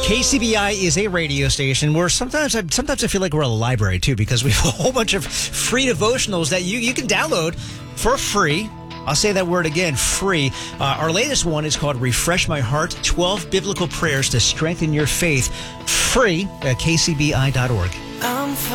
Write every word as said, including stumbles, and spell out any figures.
K C B I is a radio station where sometimes I sometimes I feel like we're a library too, because we have a whole bunch of free devotionals that you, you can download for free. I'll say that word again, free. Uh, our latest one is called Refresh My Heart, twelve Biblical Prayers to Strengthen Your Faith. Free at K C B I dot org.